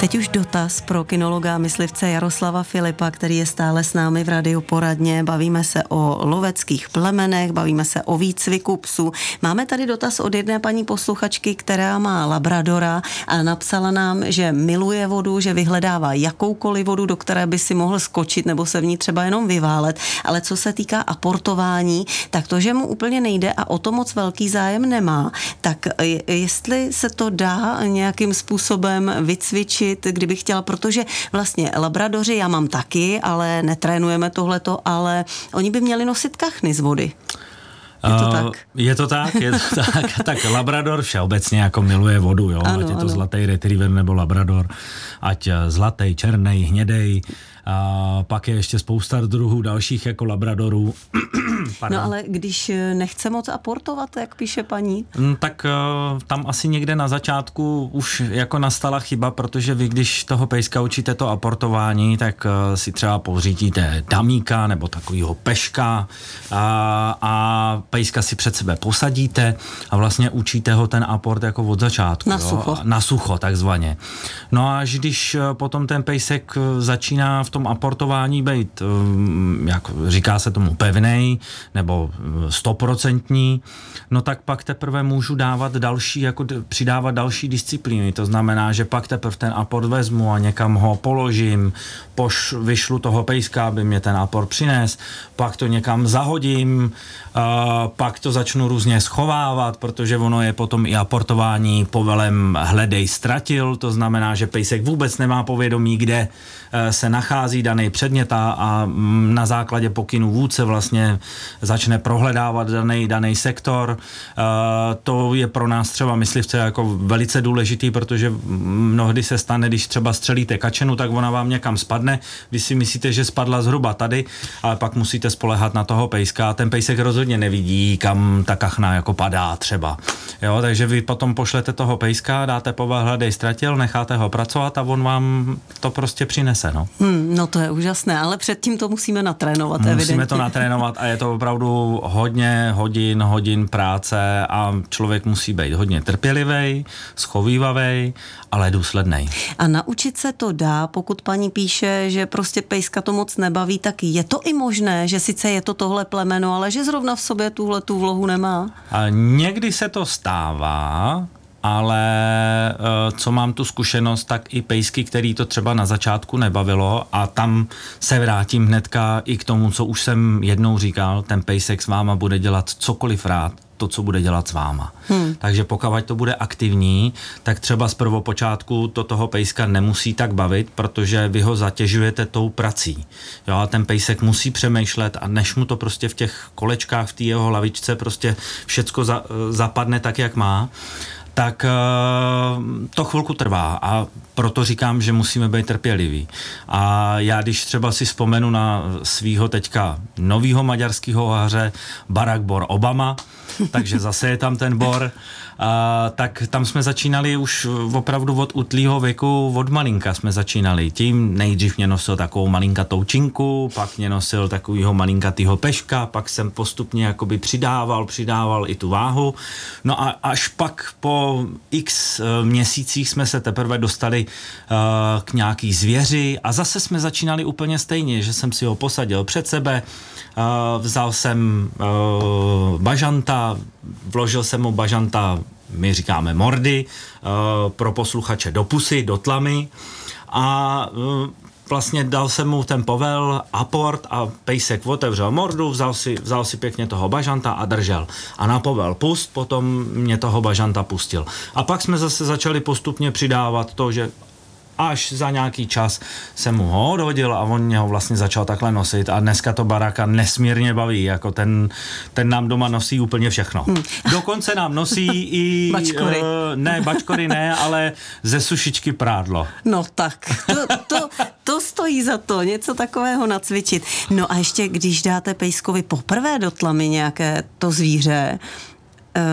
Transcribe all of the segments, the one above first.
Teď už dotaz pro kynologa a myslivce Jaroslava Filipa, který je stále s námi v radioporadně. Bavíme se o loveckých plemenech, bavíme se o výcviku psů. Máme tady dotaz od jedné paní posluchačky, která má labradora a napsala nám, že miluje vodu, že vyhledává jakoukoliv vodu, do které by si mohl skočit nebo se v ní třeba jenom vyválet. Ale co se týká aportování, tak to, že mu úplně nejde a o to moc velký zájem nemá, tak jestli se to dá nějakým způsobem vycvičit, kdybych chtěla, protože vlastně labradoři já mám taky, ale netrénujeme tohleto, ale oni by měli nosit kachny z vody. Je to tak? Je to tak. Tak labrador všeobecně jako miluje vodu, jo? Ano, ať je to ano. zlatý retriever nebo labrador, ať zlatý, černý, hnědej. A pak je ještě spousta druhů dalších jako labradorů. No ale když nechce moc aportovat, jak píše paní? Tak tam asi někde na začátku už jako nastala chyba, protože vy, když toho pejska učíte to aportování, tak si třeba pořídíte damíka nebo takovýho peška a pejska si před sebe posadíte a vlastně učíte ho ten aport jako od začátku. Na sucho. Na sucho, takzvaně. No a když potom ten pejsek začíná v tom aportování být, jak říká se tomu, pevnej nebo 100%, no tak pak teprve můžu dávat další, jako přidávat další disciplíny. To znamená, že pak teprve ten aport vezmu a někam ho položím, vyšlu toho pejska, aby mě ten aport přines, pak to někam zahodím, pak to začnu různě schovávat, protože ono je potom i aportování povelem hledej ztratil, to znamená, že pejsek vůbec nemá povědomí, kde se nachází daný předmět a na základě pokynu vůdce vlastně začne prohledávat daný sektor. To je pro nás třeba myslivce jako velice důležitý, protože mnohdy se stane, když třeba střelíte kačenu, tak ona vám někam spadne, vy si myslíte, že spadla zhruba tady, ale pak musíte spoléhat na toho pejska a ten pejsek rozhodně nevidí, kam ta kachna jako padá třeba. Jo, takže vy potom pošlete toho pejska, dáte povel hledej ztratil, necháte ho pracovat a on vám to prostě přinese. No. No to je úžasné, ale předtím to musíme natrénovat, evidentně. Musíme to natrénovat a je to opravdu hodně hodin práce a člověk musí být hodně trpělivý, schovívavý, ale důslednej. A naučit se to dá, pokud paní píše, že prostě pejska to moc nebaví, tak je to i možné, že sice je to tohle plemeno, ale že zrovna v sobě tu vlohu nemá? A někdy se to stává, ale co mám tu zkušenost, tak i pejsky, který to třeba na začátku nebavilo a tam se vrátím hnedka i k tomu, co už jsem jednou říkal, ten pejsek s váma bude dělat cokoliv rád, to, co bude dělat s váma. Takže pokud to bude aktivní, tak třeba z prvopočátku to toho pejska nemusí tak bavit, protože vy ho zatěžujete tou prací. Jo, a ten pejsek musí přemýšlet a než mu to prostě v těch kolečkách, v té jeho hlavičce prostě všecko zapadne tak, jak má, tak to chvilku trvá a proto říkám, že musíme být trpěliví. A já když třeba si vzpomenu na svýho teďka novýho maďarského haře Barack Bor Obama, takže zase je tam ten bor, tak tam jsme začínali už opravdu od útlýho věku, od malinka jsme začínali. Tím nejdřív mě nosil takovou malinkatou činku, pak mě nosil takovýho malinkatýho peška, pak jsem postupně jakoby přidával i tu váhu. No a až pak po x měsících jsme se teprve dostali k nějaký zvěři a zase jsme začínali úplně stejně, že jsem si ho posadil před sebe, vzal jsem bažanta, vložil jsem mu bažanta, my říkáme mordy, pro posluchače do pusy, do tlamy a vlastně dal jsem mu ten povel, aport a pejsek otevřel mordu, vzal si pěkně toho bažanta a držel. A na povel pust, potom mě toho bažanta pustil. A pak jsme zase začali postupně přidávat to, že až za nějaký čas jsem mu ho odhodil a on mě ho vlastně začal takhle nosit a dneska to Baracka nesmírně baví, jako ten nám doma nosí úplně všechno. Dokonce nám nosí i... Bačkory. Bačkory ne, ale ze sušičky prádlo. No tak, to stojí za to, něco takového nacvičit. No a ještě, když dáte pejskovi poprvé do tlamy nějaké to zvíře,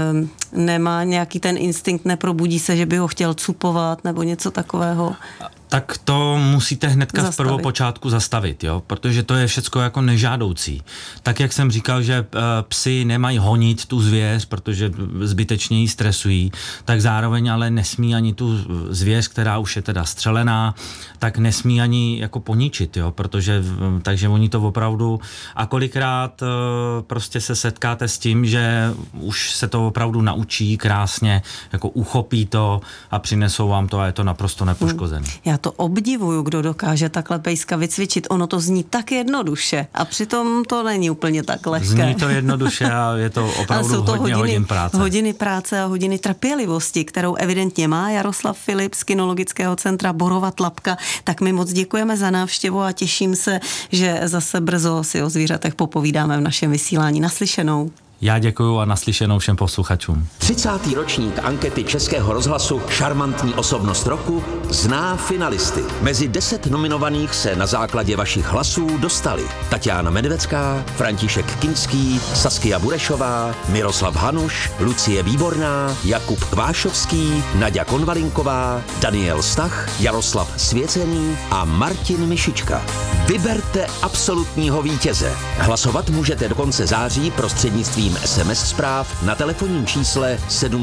nemá nějaký ten instinkt, neprobudí se, že by ho chtěl cupovat nebo něco takového? tak to musíte hnedka v prvopočátku zastavit, jo? Protože to je všecko jako nežádoucí. Tak jak jsem říkal, že psi nemají honit tu zvěř, protože zbytečně ji stresují, tak zároveň ale nesmí ani tu zvěř, která už je teda střelená, tak nesmí ani jako poničit, jo? Takže oni to opravdu a kolikrát prostě se setkáte s tím, že už se to opravdu naučí krásně, jako uchopí to a přinesou vám to a je to naprosto nepoškozené. Já to obdivuju, kdo dokáže takhle pejska vycvičit. Ono to zní tak jednoduše a přitom to není úplně tak lehké. Zní to jednoduše a je to opravdu hodně hodin práce. Hodiny práce a hodiny trpělivosti, kterou evidentně má Jaroslav Filip z Kynologického centra Borova Tlapka. Tak my moc děkujeme za návštěvu a těším se, že zase brzo si o zvířatech popovídáme v našem vysílání. Naslyšenou. Já děkuju a naslyšenou všem posluchačům. 30. ročník ankety Českého rozhlasu Šarmantní osobnost roku zná finalisty. Mezi 10 nominovaných se na základě vašich hlasů dostali Tatiana Medvecká, František Kinský, Saskia Burešová, Miroslav Hanuš, Lucie Výborná, Jakub Kvášovský, Naďa Konvalinková, Daniel Stach, Jaroslav Svěcený a Martin Mišička. Vyberte absolutního vítěze. Hlasovat můžete do konce září prostřednictvím SMS zpráv na telefonním čísle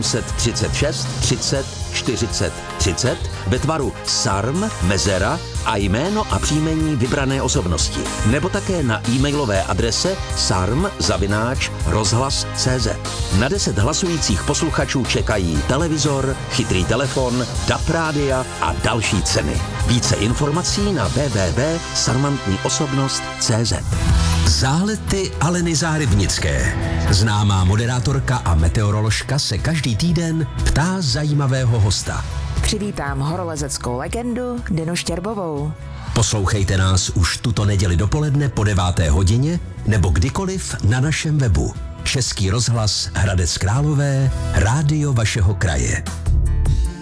736 30 40 30 ve tvaru SARM, mezera a jméno a příjmení vybrané osobnosti. Nebo také na e-mailové adrese sarm@rozhlas.cz. Na 10 hlasujících posluchačů čekají televizor, chytrý telefon, DAB rádia a další ceny. Více informací na www.sarmantniosobnost.cz. Zálety Aleny Zárybnické. Známá moderátorka a meteoroložka se každý týden ptá zajímavého hosta. Přivítám horolezeckou legendu Denu Štěrbovou. Poslouchejte nás už tuto neděli dopoledne po 9. hodině nebo kdykoliv na našem webu. Český rozhlas Hradec Králové, rádio vašeho kraje.